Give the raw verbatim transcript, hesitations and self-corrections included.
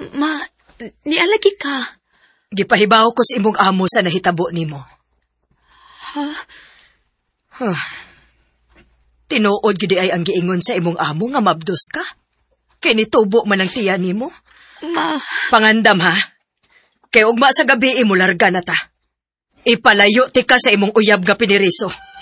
Ma, nialagi ka. Gipahibaw ko sa imong amo sa nahitabo nimo. Ha? Huh. Tinuod gidi ay ang giingon sa imong amo nga mabdos ka. Kay nitubo man ang tiyan nimo. Ma... Pangandam ha. Kay ugma sa gabi imo larga na ta. Ipalayo ti ka sa imong uyab nga piniriso.